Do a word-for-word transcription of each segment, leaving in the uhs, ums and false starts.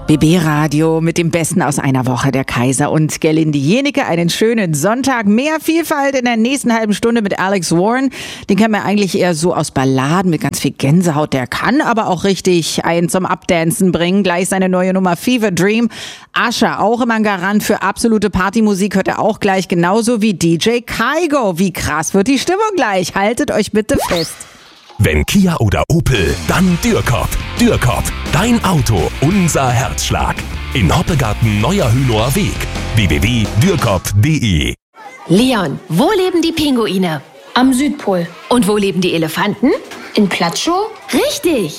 B B-Radio mit dem Besten aus einer Woche, der Kaiser und Gerlinde Jenike. Einen schönen Sonntag. Mehr Vielfalt in der nächsten halben Stunde mit Alex Warren. Den kennen wir eigentlich eher so aus Balladen mit ganz viel Gänsehaut. Der kann aber auch richtig einen zum Abdancen bringen. Gleich seine neue Nummer Fever Dream. Usher, auch immer ein Garant für absolute Partymusik, hört er auch gleich. Genauso wie D J Kygo. Wie krass wird die Stimmung gleich. Haltet euch bitte fest. Wenn Kia oder Opel, dann Dürrkop. Dürrkop, dein Auto, unser Herzschlag. In Hoppegarten Neuer Hünower Weg. w w w punkt dürrkop punkt d e. Leon, wo leben die Pinguine? Am Südpol. Und wo leben die Elefanten? In Platschow? Richtig!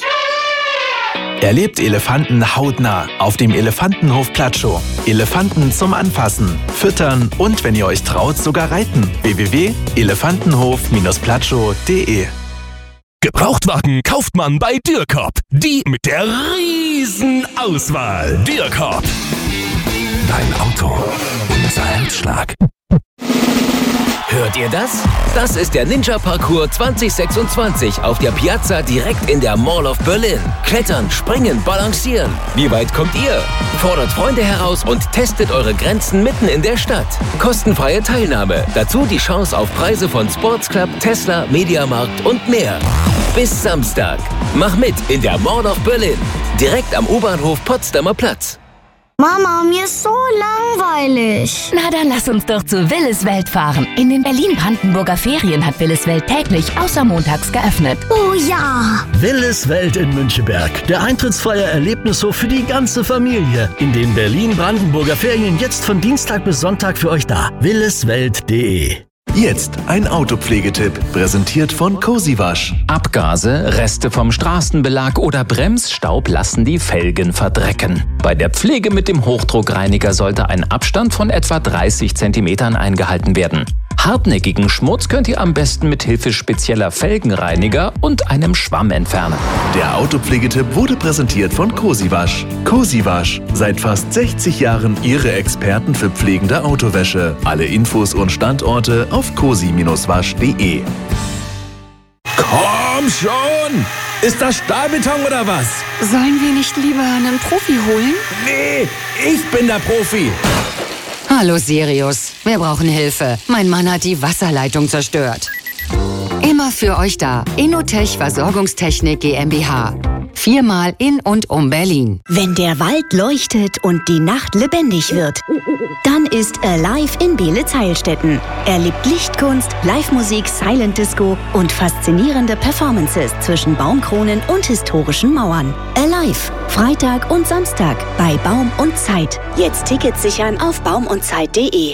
Erlebt Elefanten hautnah auf dem Elefantenhof Platschow. Elefanten zum Anfassen, Füttern und, wenn ihr euch traut, sogar reiten. w w w punkt elefantenhof platschow punkt d e. Gebrauchtwagen kauft man bei Dürrkop. Die mit der riesen Auswahl. Dürrkop. Dein Auto, unser Herzschlag. Hört ihr das? Das ist der Ninja Parcours zwanzig sechsundzwanzig auf der Piazza direkt in der Mall of Berlin. Klettern, springen, balancieren. Wie weit kommt ihr? Fordert Freunde heraus und testet eure Grenzen mitten in der Stadt. Kostenfreie Teilnahme. Dazu die Chance auf Preise von Sports Club, Tesla, Mediamarkt und mehr. Bis Samstag. Mach mit in der Mall of Berlin. Direkt am U-Bahnhof Potsdamer Platz. Mama, mir ist so langweilig. Na, dann lass uns doch zu Willis Welt fahren. In den Berlin-Brandenburger Ferien hat Willis Welt täglich außer montags geöffnet. Oh ja! Willis Welt in Müncheberg. Der eintrittsfreie Erlebnishof für die ganze Familie. In den Berlin-Brandenburger Ferien jetzt von Dienstag bis Sonntag für euch da. williswelt punkt d e. Jetzt ein Autopflegetipp, präsentiert von Cozy Wash. Abgase, Reste vom Straßenbelag oder Bremsstaub lassen die Felgen verdrecken. Bei der Pflege mit dem Hochdruckreiniger sollte ein Abstand von etwa dreißig Zentimetern eingehalten werden. Hartnäckigen Schmutz könnt ihr am besten mit Hilfe spezieller Felgenreiniger und einem Schwamm entfernen. Der Autopflegetipp wurde präsentiert von Cozy Wash. Cozy Wash, seit fast sechzig Jahren Ihre Experten für pflegende Autowäsche. Alle Infos und Standorte auf cozy wasch punkt d e. Komm schon! Ist das Stahlbeton oder was? Sollen wir nicht lieber einen Profi holen? Nee, ich bin der Profi. Hallo Sirius, wir brauchen Hilfe. Mein Mann hat die Wasserleitung zerstört. Immer für euch da. Innotech Versorgungstechnik GmbH. Viermal in und um Berlin. Wenn der Wald leuchtet und die Nacht lebendig wird, dann ist Alive in Beelitz-Heilstätten. Erlebt Lichtkunst, Live-Musik, Silent Disco und faszinierende Performances zwischen Baumkronen und historischen Mauern. Alive, Freitag und Samstag bei Baum und Zeit. Jetzt Tickets sichern auf baum und zeit punkt d e.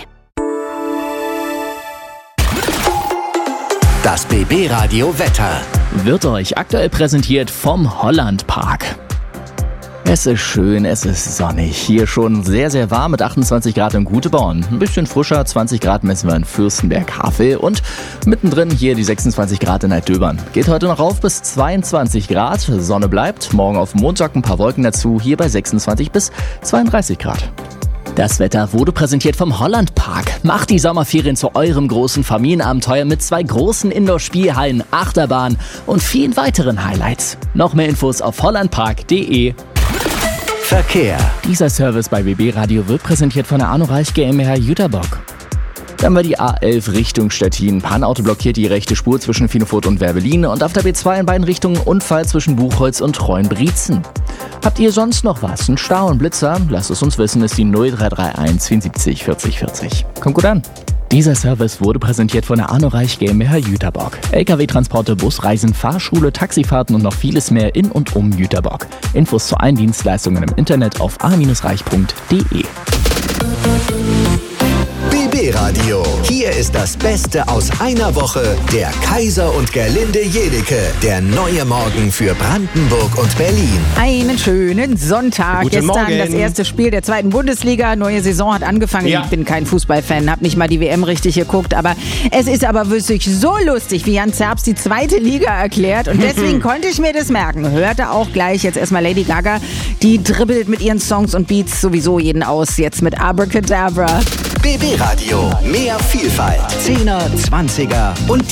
Das B B-Radio Wetter wird euch aktuell präsentiert vom Holland Park. Es ist schön, es ist sonnig. Hier schon sehr, sehr warm mit achtundzwanzig Grad in Guteborn. Ein bisschen frischer, zwanzig Grad messen wir in Fürstenberg-Havel. Und mittendrin hier die sechsundzwanzig Grad in Altdöbern. Geht heute noch rauf bis zweiundzwanzig Grad. Sonne bleibt. Morgen auf Montag ein paar Wolken dazu. Hier bei sechsundzwanzig bis zweiunddreißig Grad. Das Wetter wurde präsentiert vom Holland Park. Macht die Sommerferien zu eurem großen Familienabenteuer mit zwei großen Indoor-Spielhallen, Achterbahn und vielen weiteren Highlights. Noch mehr Infos auf hollandpark punkt d e. Verkehr. Dieser Service bei B B-Radio wird präsentiert von der Anoreich GmbH Jüterbock. Dann war die A elf Richtung Stettin. Panauto blockiert die rechte Spur zwischen Finefurt und Werbelin und auf der B zwei in beiden Richtungen Unfall zwischen Buchholz und Treuenbrietzen. Habt ihr sonst noch was? Ein Stau und Blitzer? Lasst es uns wissen, ist die null drei drei eins vierundsiebzig vierzig vierzig. Kommt gut an. Dieser Service wurde präsentiert von der Anoreich GmbH Jüterbock. L K W-Transporte, Busreisen, Fahrschule, Taxifahrten und noch vieles mehr in und um Jüterbock. Infos zu allen Dienstleistungen im Internet auf a reich punkt d e. B B-Radio. Hier ist das Beste aus einer Woche. Der Kaiser und Gerlinde Jenike. Der neue Morgen für Brandenburg und Berlin. Einen schönen Sonntag. Guten Gestern Morgen. Das erste Spiel der zweiten Bundesliga. Neue Saison hat angefangen. Ja. Ich bin kein Fußballfan, habe nicht mal die W M richtig geguckt. Aber es ist aber wirklich so lustig, wie Jan Zerbst die zweite Liga erklärt. Und deswegen konnte ich mir das merken. Hörte auch gleich jetzt erstmal Lady Gaga. Die dribbelt mit ihren Songs und Beats sowieso jeden aus. Jetzt mit Abracadabra. B B-Radio. Mehr Vielfalt. Zehner, Zwanziger und